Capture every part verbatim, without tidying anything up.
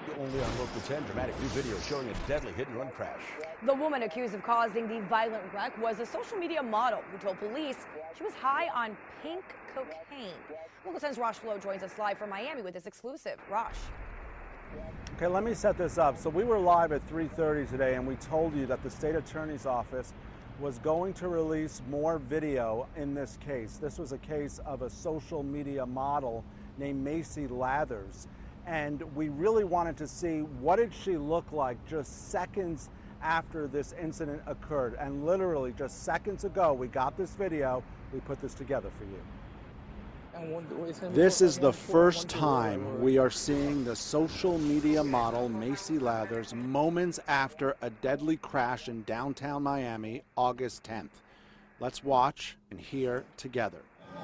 Only on Local ten, dramatic new video showing a deadly hit-and-run crash. The woman accused of causing the violent wreck was a social media model who told police she was high on pink cocaine. Local ten's Rosh Flo joins us live from Miami with this exclusive. Rosh. Okay, let me set this up. So we were live at three thirty today, and we told you that the state attorney's office was going to release more video in this case. This was a case of a social media model named Macy Lathers. And we really wanted to see what did she look like just seconds after this incident occurred. And literally just seconds ago, we got this video. We put this together for you. This is the first time we are seeing the social media model Macy Lathers moments after a deadly crash in downtown Miami, August tenth. Let's watch and hear together.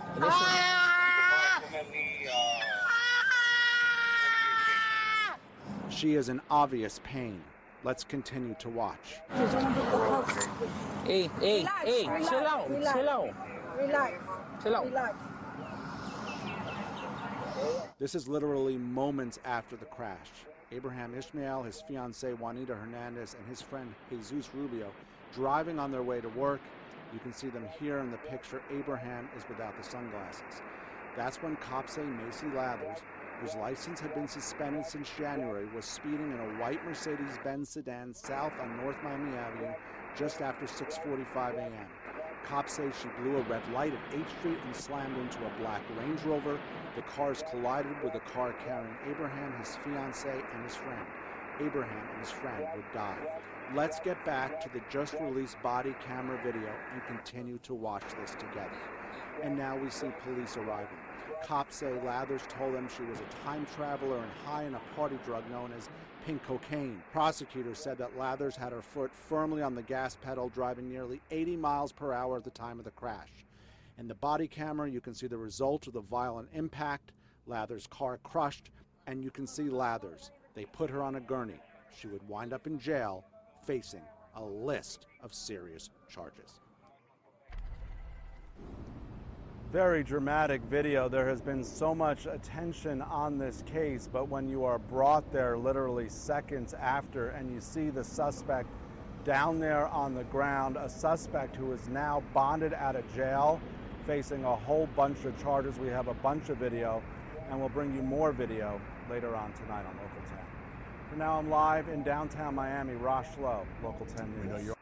She is in obvious pain. Let's continue to watch. Hey, hey, relax, hey, relax, chill out, relax, chill out. Relax. Chill out. Relax. This is literally moments after the crash. Abraham Ishmael, his fiancee Juanita Hernandez, and his friend Jesus Rubio driving on their way to work. You can see them here in the picture. Abraham is without the sunglasses. That's when cops say Macy Lathers, whose license had been suspended since January, was speeding in a white Mercedes-Benz sedan south on North Miami Avenue just after six forty-five a m Cops say she blew a red light at eighth street and slammed into a black Range Rover. The cars collided with a car carrying Abraham, his fiancee, and his friend. Abraham and his friend would die. Let's get back to the just-released body camera video and continue to watch this together. And now we see police arriving. Cops say Lathers told them she was a time traveler and high on a party drug known as pink cocaine. Prosecutors said that Lathers had her foot firmly on the gas pedal, driving nearly eighty miles per hour at the time of the crash. In the body camera, you can see the result of the violent impact. Lathers' car crushed, and you can see Lathers. They put her on a gurney. She would wind up in jail, facing a list of serious charges. Very dramatic video. There has been so much attention on this case, but when you are brought there literally seconds after and you see the suspect down there on the ground, a suspect who is now bonded out of jail, facing a whole bunch of charges. We have a bunch of video, and we'll bring you more video later on tonight on Local ten. For now, I'm live in downtown Miami. Rosh Flo, Local ten News.